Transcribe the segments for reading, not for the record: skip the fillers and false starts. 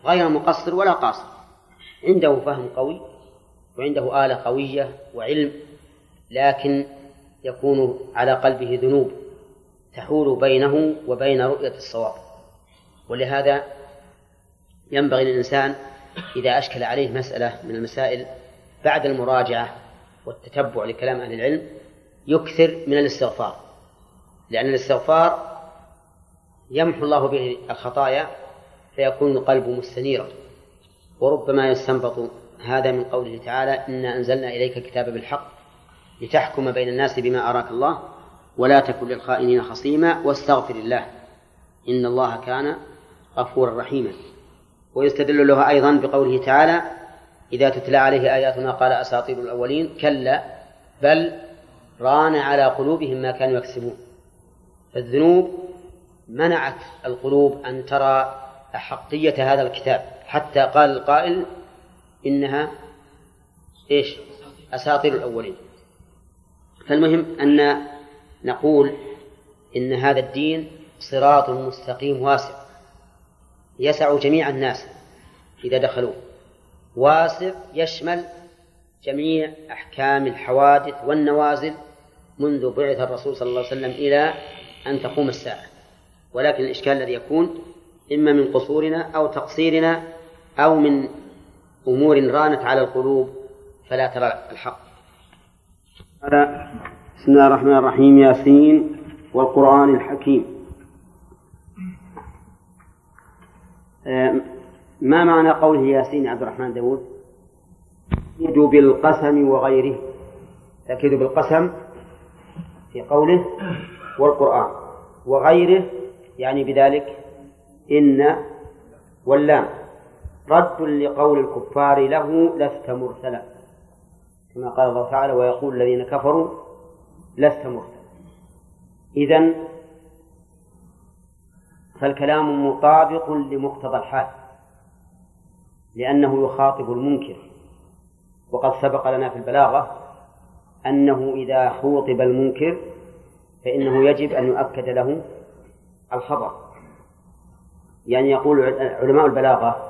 غير مقصر ولا قاصر، عنده فهم قوي وعنده آلة قوية وعلم، لكن يكون على قلبه ذنوب تحول بينه وبين رؤية الصواب. ولهذا ينبغي للإنسان إذا أشكل عليه مسألة من المسائل بعد المراجعة والتتبع لكلام أهل العلم يكثر من الاستغفار، لأن الاستغفار يمحو الله به الخطايا فيكون القلب مستنيرا. وربما يستنبط هذا من قوله تعالى: إنا أنزلنا إليك الكتاب بالحق لتحكم بين الناس بما أراك الله ولا تكن للخائنين خصيما واستغفر الله إن الله كان غفورا رحيما. ويستدل له أيضا بقوله تعالى: إذا تتلى عليه آياتنا قال أساطير الأولين كلا بل ران على قلوبهم ما كانوا يكسبون. فالذنوب منعت القلوب أن ترى أحقية هذا الكتاب، حتى قال القائل إنها أساطير الأولين. فالمهم أن نقول إن هذا الدين صراط مستقيم واسع يسع جميع الناس إذا دخلوه، واسع يشمل جميع أحكام الحوادث والنوازل منذ بعث الرسول صلى الله عليه وسلم إلى أن تقوم الساعة. ولكن الإشكال الذي يكون إما من قصورنا أو تقصيرنا أو من أمور رانت على القلوب فلا ترى الحق. بسم الله الرحمن الرحيم. ياسين والقرآن الحكيم. ما معنى قوله ياسين يا عبد الرحمن داود؟ تأكيد بالقسم وغيره، تأكيد بالقسم في قوله والقرآن، وغيره يعني بذلك إن واللام رد لقول الكفار له لست مرسلا، كما قال الله تعالى: ويقول الذين كفروا لست مرسلا. إذن فالكلام مطابق لمقتضى الحال، لأنه يخاطب المنكر. وقد سبق لنا في البلاغة أنه إذا خوطب المنكر فإنه يجب أن يؤكد له الخبر. يعني يقول علماء البلاغة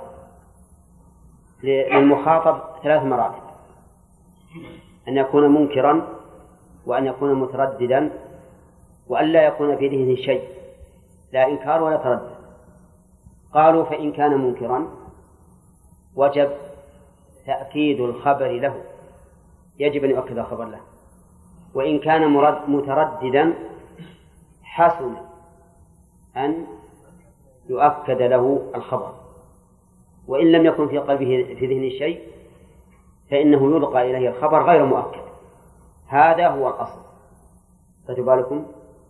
للمخاطب 3 مراتب: أن يكون منكرا، وأن يكون مترددا، وأن لا يكون في ذهنه شيء، لا إنكار ولا تردد. قالوا فإن كان منكرا وجب تأكيد الخبر له، يجب أن يؤكد الخبر له. وإن كان مترددا حسن أن يؤكد له الخبر. وإن لم يكن في قلبه في ذهنه شيء فإنه يلقى إليه الخبر غير مؤكد. هذا هو الأصل. فتبالكم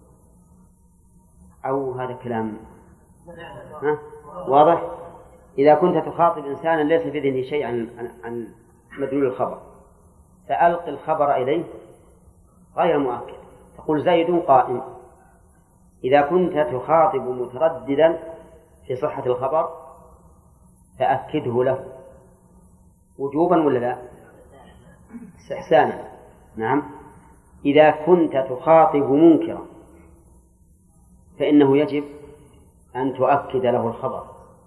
أو هذا كلام واضح؟ إذا كنت تخاطب إنسانا ليس في ذهنه شيء عن مدلول الخبر فألق الخبر إليه غير مؤكد، تقول زيد قائم. إذا كنت تخاطب مترددا في صحة الخبر فأكده له وجوبا ولا لا؟ استحسانا. نعم. إذا كنت تخاطب منكرا فإنه يجب أن تؤكد له الخبر،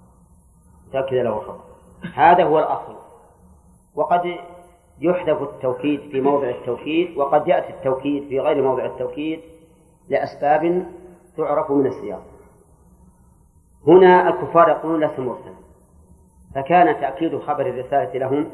هذا هو الأصل. وقد يحذف التوكيد في موضع التوكيد، وقد يأتي التوكيد في غير موضع التوكيد لأسباب تعرف من السياق. هنا الكفار يقولون لست مرسلا، فكان تأكيد خبر الرسالة لهم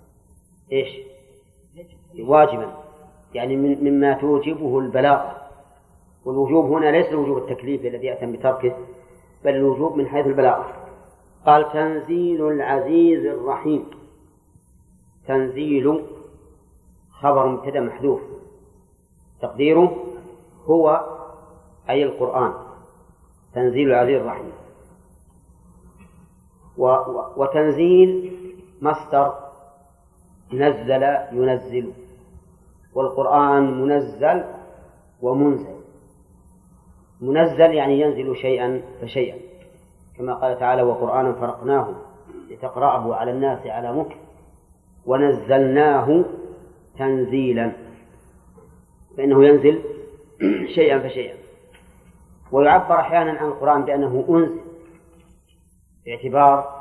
واجبا، يعني مما توجبه البلاغة. والوجوب هنا ليس الوجوب التكليفي الذي يأتم بتركه، بل الوجوب من حيث البلاغة. قال تنزيل العزيز الرحيم. تنزيل خبر مبتدأ محذوف، تقديره هو أي القرآن، تنزيل العزيز الرحيم. وتنزيل مصدر نزل ينزل، والقرآن منزل ومنزل. منزل يعني ينزل شيئا فشيئا، كما قال تعالى: وقرآنا فرقناه لتقرأه على الناس على مكث ونزلناه تنزيلا، فإنه ينزل شيئا فشيئا. ويعبر أحيانا عن القرآن بأنه أنزل باعتبار